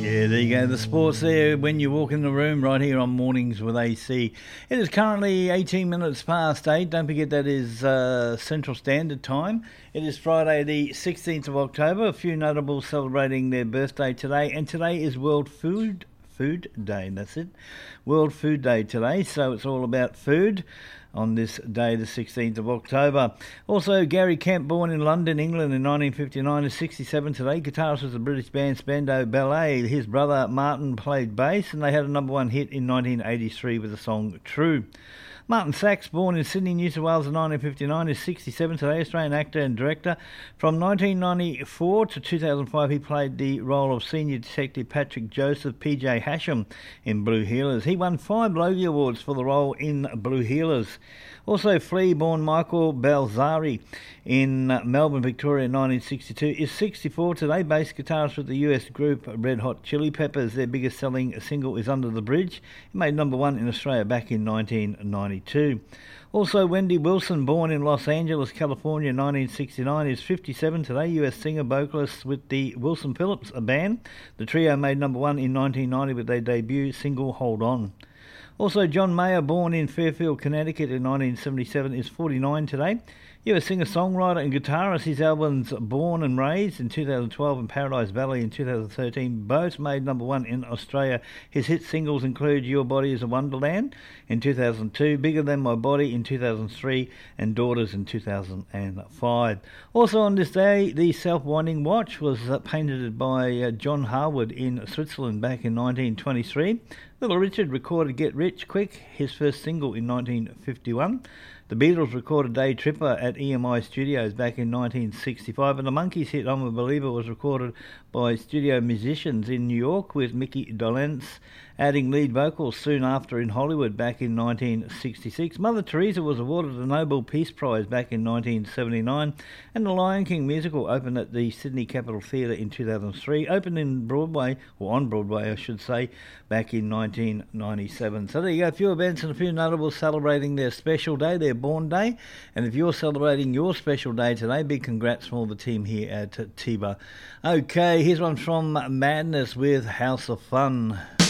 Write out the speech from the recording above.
Yeah, there you go. The sports there when you walk in the room right here on Mornings with AC. It is currently 18 minutes past 8. Don't forget that is Central Standard Time. It is Friday the 16th of October. A few notables celebrating their birthday today. And today is World Food Day. That's it. World Food Day today. So it's all about food on this day, the 16th of October. Also, Gary Kemp, born in London, England in 1959, is 67 today. Guitarist was the British band Spandau Ballet. His brother Martin played bass, and they had a number one hit in 1983 with the song True. Martin Sachs, born in Sydney, New South Wales in 1959, is 67 today, Australian actor and director. From 1994 to 2005, he played the role of Senior Detective Patrick Joseph P.J. Hashem in Blue Heelers. He won 5 Logie Awards for the role in Blue Heelers. Also, Flea-born Michael Balzari in Melbourne, Victoria in 1962, is 64 today, bass guitarist with the US group Red Hot Chili Peppers. Their biggest selling single is Under the Bridge. It made number one in Australia back in 1992. Also, Wendy Wilson, born in Los Angeles, California in 1969, is 57 today, US singer-vocalist with the Wilson Phillips Band. The trio made number one in 1990 with their debut single Hold On. Also, John Mayer, born in Fairfield, Connecticut in 1977, is 49 today. US singer-songwriter and guitarist. His albums Born and Raised in 2012 and Paradise Valley in 2013 both made number one in Australia. His hit singles include Your Body is a Wonderland in 2002, Bigger Than My Body in 2003 and Daughters in 2005. Also on this day, the self-winding watch was painted by John Harwood in Switzerland back in 1923. Little Richard recorded Get Rich Quick, his first single, in 1951. The Beatles recorded Day Tripper at EMI Studios back in 1965, and the Monkees' hit I'm a Believer was recorded by studio musicians in New York with Mickey Dolenz adding lead vocals soon after in Hollywood back in 1966. Mother Teresa was awarded the Nobel Peace Prize back in 1979, and the Lion King musical opened at the Sydney Capitol Theatre in 2003, opened in Broadway, or on Broadway I should say, back in 1997. So there you go, a few events and a few notables celebrating their special day, their born day. And if you're celebrating your special day today, big congrats from all the team here at TIBA. Okay, here's one from Madness with House of Fun.